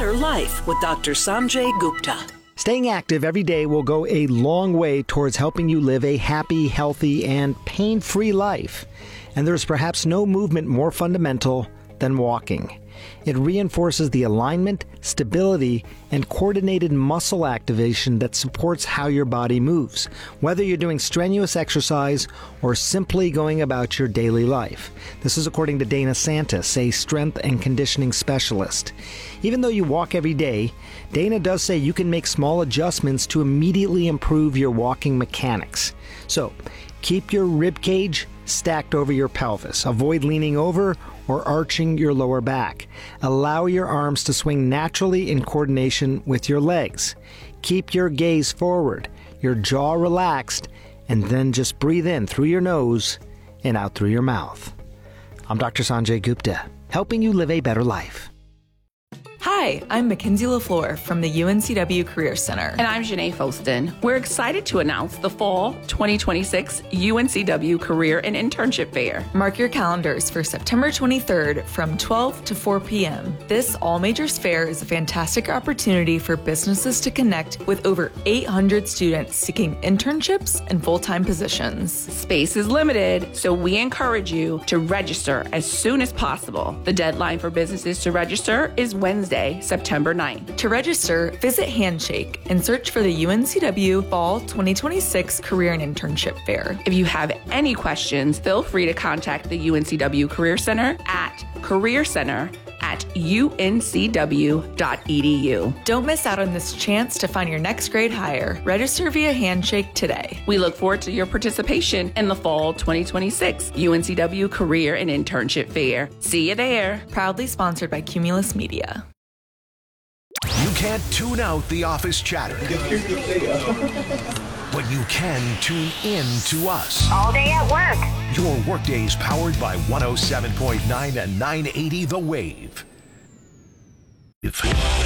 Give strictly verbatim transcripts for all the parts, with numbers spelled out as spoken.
better life with Doctor Sanjay Gupta. Staying active every day will go a long way towards helping you live a happy, healthy, and pain-free life. And there's perhaps no movement more fundamental than walking. It reinforces the alignment, stability, and coordinated muscle activation that supports how your body moves, whether you're doing strenuous exercise or simply going about your daily life. This is according to Dana Santis, a strength and conditioning specialist. Even though you walk every day, Dana does say you can make small adjustments to immediately improve your walking mechanics. So, keep your rib cage stacked over your pelvis. Avoid leaning over or arching your lower back. Allow your arms to swing naturally in coordination with your legs. Keep your gaze forward, your jaw relaxed, and then just breathe in through your nose and out through your mouth. I'm Doctor Sanjay Gupta, helping you live a better life. Hi, I'm Mackenzie LaFleur from the U N C W Career Center. And I'm Janae Foston. We're excited to announce the Fall twenty twenty-six U N C W Career and Internship Fair. Mark your calendars for September twenty-third from twelve to four p.m. This all-majors fair is a fantastic opportunity for businesses to connect with over eight hundred students seeking internships and full-time positions. Space is limited, so we encourage you to register as soon as possible. The deadline for businesses to register is Wednesday, September ninth. To register, visit Handshake and search for the U N C W Fall twenty twenty-six Career and Internship Fair. If you have any questions, feel free to contact the U N C W Career Center at Career Center at U N C W dot E D U. Don't miss out on this chance to find your next grade hire. Register via Handshake today. We look forward to your participation in the Fall twenty twenty-six U N C W Career and Internship Fair. See you there. Proudly sponsored by Cumulus Media. You can't tune out the office chatter, but you can tune in to us. All day at work. Your workday's powered by one oh seven point nine and nine eighty The Wave. If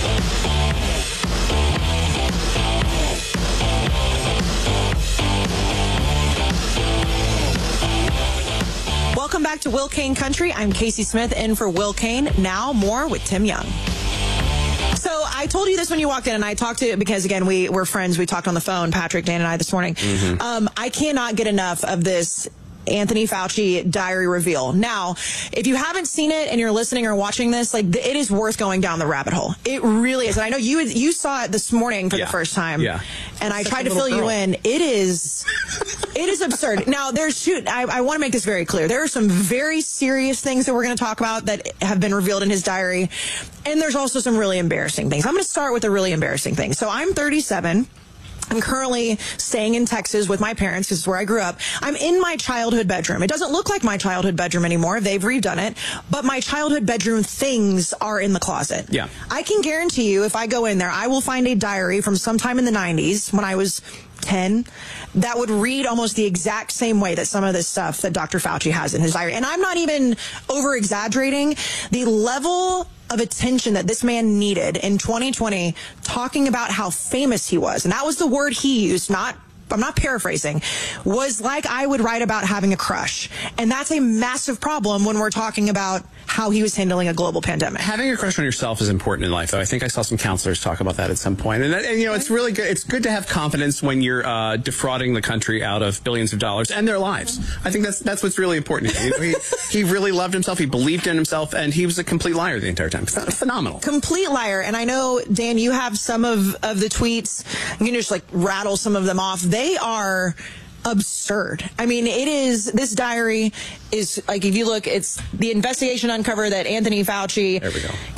Welcome back to Will Kane Country. I'm Casey Smith in for Will Kane. Now more with Tim Young. So I told you this when you walked in, and I talked to, because again, we were friends. We talked on the phone, Patrick, Dan, and I this morning. Mm-hmm. Um, I cannot get enough of this Anthony Fauci diary reveal. Now, if you haven't seen it and you're listening or watching this, like, it is worth going down the rabbit hole. It really is. And I know you you saw it this morning for yeah. the first time. Yeah. And I Such tried to fill girl. you in. It is it is absurd. Now, there's shoot. I, I want to make this very clear. There are some very serious things that we're going to talk about that have been revealed in his diary. And there's also some really embarrassing things. I'm going to start with a really embarrassing thing. So I'm thirty-seven. I'm currently staying in Texas with my parents because it's where I grew up. I'm in my childhood bedroom. It doesn't look like my childhood bedroom anymore. They've redone it. But my childhood bedroom things are in the closet. Yeah. I can guarantee you if I go in there, I will find a diary from sometime in the nineties when I was ten that would read almost the exact same way that some of this stuff that Doctor Fauci has in his diary. And I'm not even over exaggerating. The level of attention that this man needed in twenty twenty, talking about how famous he was, and that was the word he used, not I'm not paraphrasing, was like I would write about having a crush. And that's a massive problem when we're talking about how he was handling a global pandemic. Having a crush on yourself is important in life, though. I think I saw some counselors talk about that at some point. And, that, and you know, it's really good. It's good to have confidence when you're uh, defrauding the country out of billions of dollars and their lives. I think that's that's what's really important. You know, he, he really loved himself. He believed in himself, and he was a complete liar the entire time. Phenomenal. Complete liar. And I know, Dan, you have some of, of the tweets. You can just like rattle some of them off. They are absurd. I mean, it is, this diary is like, if you look, it's the investigation uncovered that Anthony Fauci there we go.